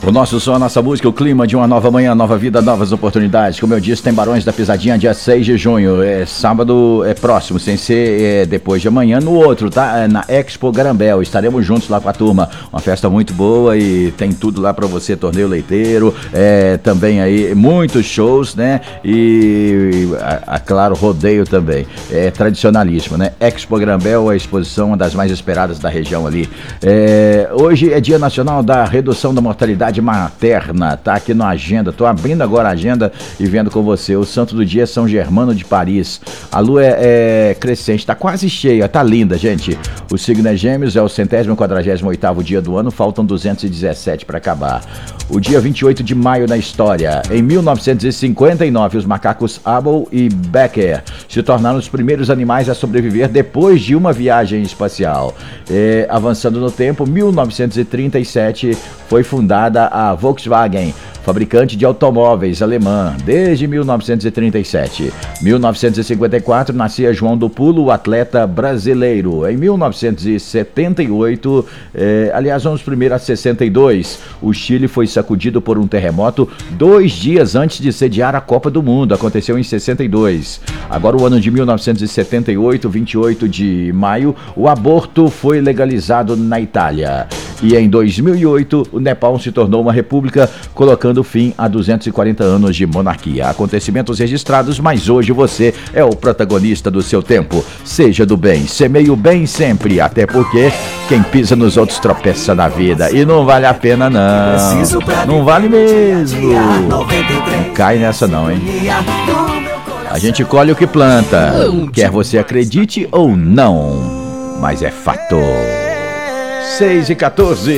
O nosso som, a nossa música, o clima de uma nova manhã, nova vida, novas oportunidades. Como eu disse, tem Barões da Pisadinha dia 6 de junho. Sábado próximo, sem ser depois de amanhã, no outro, tá? Na Expo Garambel. Estaremos juntos lá com a turma. Uma festa muito boa e tem tudo lá pra você, torneio leiteiro, também aí muitos shows, né? E, claro, rodeio também. É tradicionalíssimo, né? Expo Garambel, a exposição, uma das mais esperadas da região ali. Hoje é Dia Nacional da Redução da Mortalidade Materna, tá aqui na agenda, tô abrindo agora a agenda e vendo com você. O santo do dia é São Germano de Paris. A lua é crescente, tá quase cheia, tá linda, gente. O signo é Gêmeos, é o 148º dia do ano, faltam 217 para acabar. O dia 28 de maio na história. Em 1959, os macacos Abel e Becker se tornaram os primeiros animais a sobreviver depois de uma viagem espacial. Avançando no tempo, 1937 foi fundada a Volkswagen, fabricante de automóveis alemã, desde 1937. 1954, nascia João do Pulo, o atleta brasileiro. Em 1978, aliás, vamos primeiro a 62, o Chile foi sacudido por um terremoto 2 dias antes de sediar a Copa do Mundo. Aconteceu em 62. Agora, o ano de 1978, 28 de maio, o aborto foi legalizado na Itália. E em 2008, o Nepal se tornou uma república, colocando fim a 240 anos de monarquia. Acontecimentos registrados, mas hoje você é o protagonista do seu tempo. Seja do bem, semeie o bem sempre, até porque quem pisa nos outros tropeça na vida. E não vale a pena não. Não vale mesmo. Não cai nessa não, hein? A gente colhe o que planta, quer você acredite ou não, mas é fato. 6h14.